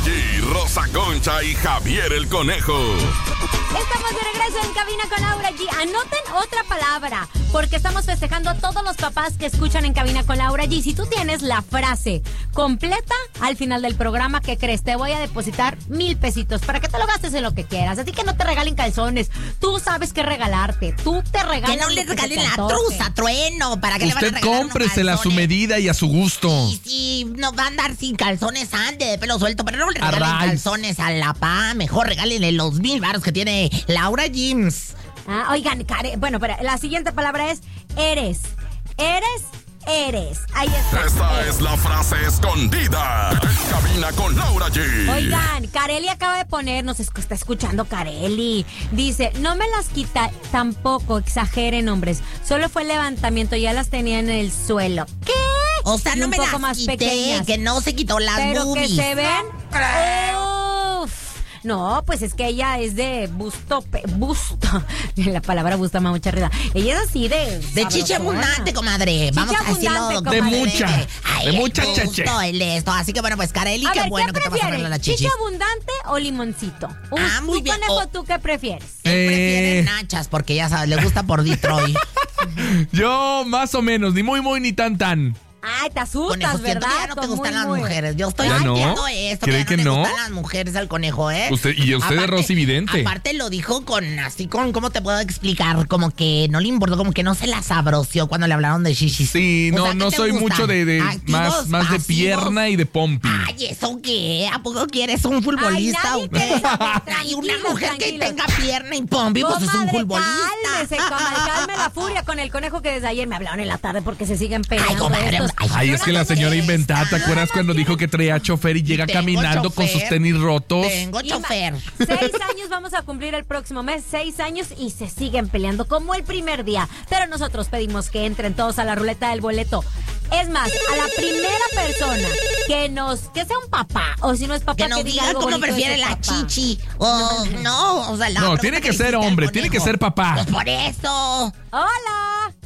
G, Rosa Concha y Javier el Conejo. Estamos de regreso en Cabina con Laura G. Anoten otra palabra, porque estamos festejando a todos los papás que escuchan en Cabina con Laura G. Si tú tienes la frase completa al final del programa, ¿qué crees? Te voy a depositar 1,000 pesitos para que te lo gastes en lo que quieras. Así que no te regalen calzones. Tú sabes qué regalarte. Tú te regalas. Que no le regalen la truza, trueno. ¿Para que le van a Usted regalar cómpresela a su medida y a su gusto. Y si no va a andar sin calzones antes de pelo suelto, pero no le regalen Array. calzones a la pa. Mejor regálenle los 1,000 varos que tiene Laura Gyms. Oigan, bueno, pero la siguiente palabra es eres. Eres. Ahí está. Esta es la frase escondida en Cabina con Laura G. Oigan, Kareli acaba de poner, nos está escuchando Kareli. Dice, no me las quita, tampoco exageren, hombres. Solo fue el levantamiento, ya las tenía en el suelo. ¿Qué? O sea, Y no un me poco las más quité, pequeñas. que no se quitó las Pero boobies. que se ven. Uf. No, pues es que ella es de busto. La palabra busto me da mucha risa. Ella es así de chiche abundante, comadre. Chiche Vamos a decirlo. abundante, De comadre. mucha cheche. El esto. Así que bueno, pues Kareli, A qué ver, bueno ¿qué que te vas a arreglar la prefieres? chichis. ¿Chiche abundante o limoncito? Muy bien. Conejo, ¿tú qué prefieres? Él prefiere nachas porque ya sabes, le gusta por Detroit. Yo más o menos, ni muy ni tan. Ay, te asustas, Conejo, siento ¿verdad? que ya no te Con gustan las muy. mujeres. Yo estoy ¿Ya no? sintiendo esto. ¿Cree que no te no? gustan las mujeres al conejo, ¿eh? Usted es Rosy Vidente. Aparte lo dijo ¿cómo te puedo explicar? Como que no le importó, como que no se la sabroció cuando le hablaron de shishis. Sí, O sea, ¿qué no te soy gustan? mucho de ¿Activos, más de pasivos? pierna y de pompi. Ay, ¿eso qué? ¿A poco quieres un futbolista Ay, nadie o qué? quiere saber. Ay, una Tranquilos, mujer que tranquilos. tenga pierna y pompi, pues es un Comadre, futbolista. cálmese, comadre, calme la furia con el conejo que desde ayer me hablaron en la tarde porque se siguen peleando. Ay, comadre, estos. Ay, es que la señora inventada, ¿te acuerdas cuando dijo que traía chofer y llega Tengo caminando con chofer. sus tenis rotos? Tengo chofer. 6 años vamos a cumplir el próximo mes, 6 años y se siguen peleando como el primer día. Pero nosotros pedimos que entren todos a la ruleta del boleto. Es más, a la primera persona que sea un papá, o si no es papá, Que nos diga diga algo cómo bonito de prefiere ese la papá. chichi. O no, o sea, la No, pregunta tiene que le ser hiciste al hombre, tiene que conejo. ser papá. Pues por eso. Hola.